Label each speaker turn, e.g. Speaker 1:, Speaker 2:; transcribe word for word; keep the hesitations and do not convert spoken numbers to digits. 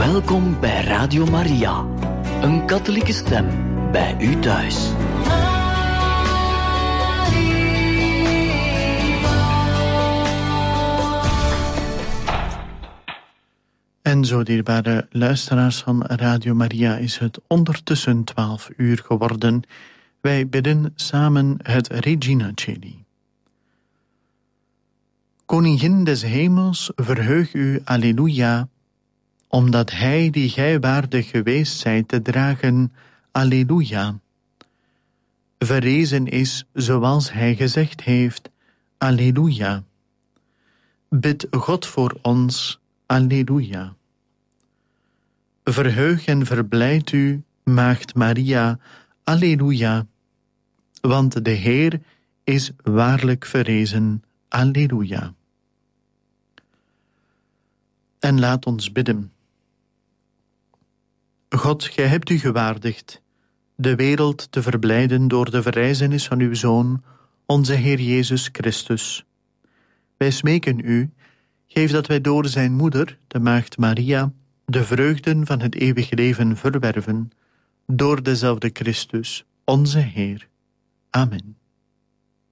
Speaker 1: Welkom bij Radio Maria, een katholieke stem bij u thuis.
Speaker 2: En zo, dierbare luisteraars van Radio Maria, is het ondertussen twaalf uur geworden. Wij bidden samen het Regina Coeli. Koningin des hemels, verheug u, alleluia, omdat hij die gij waardig geweest zijt te dragen, alleluia, verrezen is zoals hij gezegd heeft, alleluia. Bid God voor ons, alleluia. Verheug en verblijd u, maagd Maria, alleluia, want de Heer is waarlijk verrezen, alleluia. En laat ons bidden. God, gij hebt u gewaardigd de wereld te verblijden door de verrijzenis van uw Zoon, onze Heer Jezus Christus. Wij smeken u, geef dat wij door zijn moeder, de maagd Maria, de vreugden van het eeuwig leven verwerven, door dezelfde Christus, onze Heer. Amen.